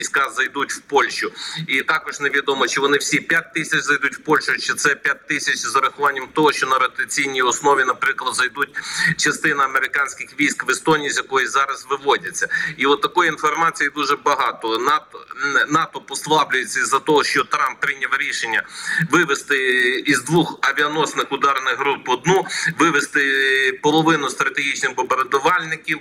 війська зайдуть в Польщу. І також невідомо, чи вони всі 5 тисяч зайдуть в Польщу, чи це 5 тисяч з урахуванням того, що на ротаційній основі, наприклад, зайдуть частина американських військ в Естонії, з якої зараз виводяться. І от такої інформації дуже багато. НАТО послаблюється за того, що Трамп прийняв рішення вивести із 2 авіаносних ударних груп одну, вивести половину стратегічних бомбардувальників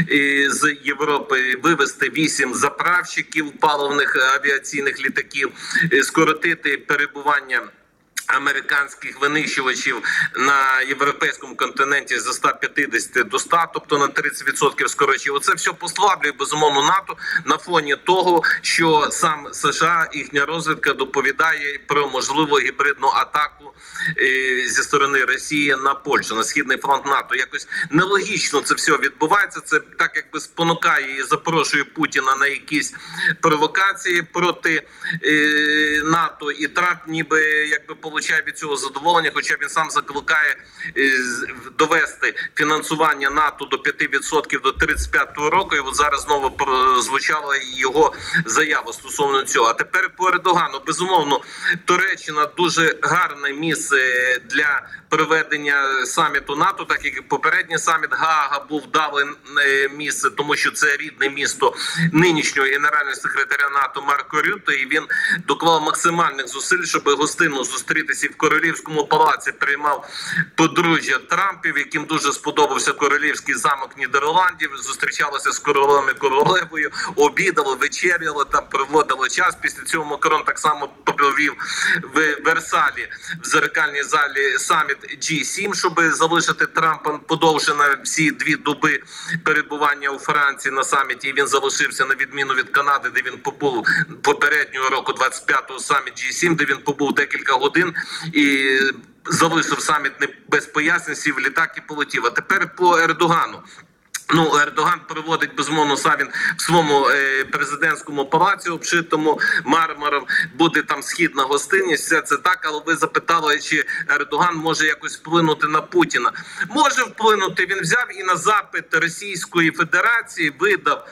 з Європи, вивести 8 заправщиків паливних авіаційних літаків, скоротити перебування американських винищувачів на європейському континенті за 150 до 100, тобто на 30% скорочив. Оце все послаблює, безумовно, НАТО на фоні того, що сам США, їхня розвідка доповідає про можливу гібридну атаку зі сторони Росії на Польщу, на Східний фронт НАТО. Якось нелогічно це все відбувається. Це так якби спонукає і запрошує Путіна на якісь провокації проти НАТО. І Трамп ніби якби получає від цього задоволення, хоча він сам закликає довести фінансування НАТО до 5% до 35-го року. І от зараз знову прозвучала його заява стосовно цього. А тепер по Ердогану. Безумовно, Туреччина дуже гарне місце для проведення саміту НАТО, так як і попередній саміт Гаага був вдале місце, тому що це рідне місто нинішнього генерального секретаря НАТО Марко Рютте, і він доклав максимальних зусиль, щоб гостинно зустрітися. І в Королівському палаці приймав подружжя Трампів, яким дуже сподобався Королівський замок Нідерландів, зустрічалося з королем і королевою, обідало, вечеряло, там проводило час. Після цього Макрон так само провів в Версалі, в зеркальній залі, саміт G7, щоб залишити Трампа подовше на всі 2 доби перебування у Франції на саміті. І він залишився, на відміну від Канади, де він побув попереднього року, 25-го саміт G7, де він побув декілька годин і залишив саміт не без пояснень, сів в літак і полетів. А тепер по Ердогану. Ердоган проводить, безумовно, саміт в своєму президентському палаці, обшитому мармуром, буде там східна гостинність, все це так, але ви запитали, чи Ердоган може якось вплинути на Путіна. Може вплинути, він взяв і на запит Російської Федерації видав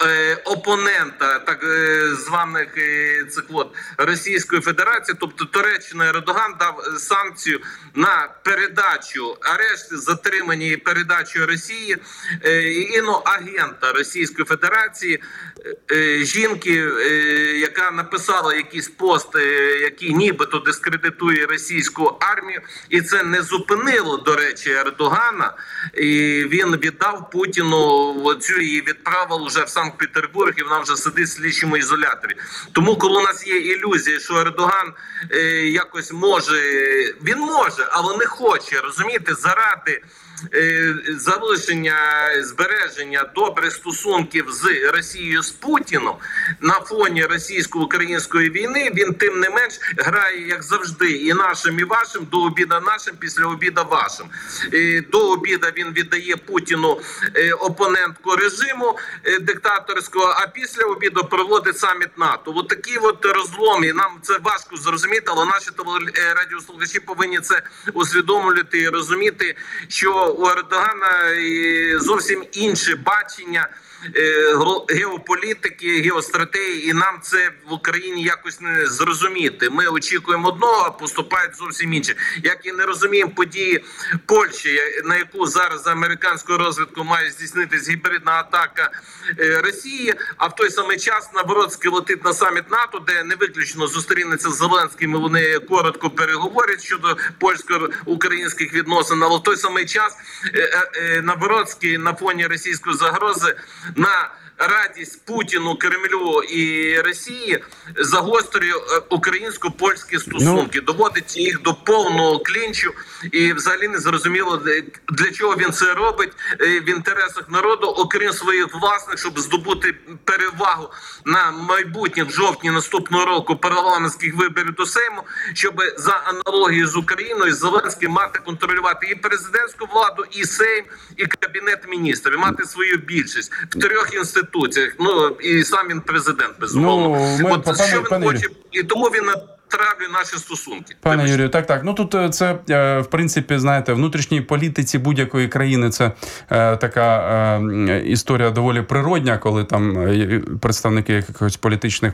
опонента так званих Російської Федерації, тобто Туреччина, Ердоган дав санкцію на передачу, арешт, затримання і передачу Росії іноагента Російської Федерації, жінки, яка написала якийсь пост, який нібито дискредитує російську армію, і це не зупинило, до речі, Ердогана, і він віддав Путіну цю її відправив уже в Санкт-Петербург, і вона вже сидить в слідчому ізоляторі. Тому, коли у нас є ілюзія, що Ердоган якось може, він може, але не хоче, розумієте, заради залишення, збереження добрих стосунків з Росією, з Путіном на фоні російсько-української війни, він тим не менш грає, як завжди, і нашим, і вашим, до обіда нашим, після обіда вашим. До обіда він віддає Путіну опонентку режиму диктаторського, а після обіду проводить саміт НАТО. От такі от розломи, нам це важко зрозуміти, але наші радіослухачі повинні це усвідомлювати і розуміти, що у Ердогана зовсім інше бачення геополітики, геостратегії, і нам це в Україні якось не зрозуміти. Ми очікуємо одного, а поступають зовсім інше. Як і не розуміємо події Польщі, на яку зараз за американською розвідкою має здійснитись гібридна атака Росії, а в той самий час Навроцький летить на саміт НАТО, де не виключно зустрінеться з Зеленським, і вони коротко переговорять щодо польсько-українських відносин, але в той самий час Навроцький на фоні російської загрози на радість Путіну, Кремлю і Росії загострює українсько-польські стосунки, доводить їх до повного клінчу, і взагалі не зрозуміло, для чого він це робить в інтересах народу, окрім своїх власних, щоб здобути перевагу на майбутнє в жовтні наступного року парламентських виборів до Сейму, щоб за аналогією з Україною Зеленський мати контролювати і президентську владу, і Сейм, і Кабінет міністрів, і мати свою більшість в 3 інституціях. І сам він президент, безумовно. Що він хоче, і тому він травлює наші стосунки. Пане Юрію, так. Тут це, в принципі, знаєте, в внутрішній політиці будь-якої країни це така історія доволі природня, коли там представники якихось політичних